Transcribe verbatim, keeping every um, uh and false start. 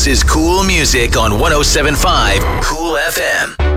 is Cool Music on one oh seven point five Cool F M.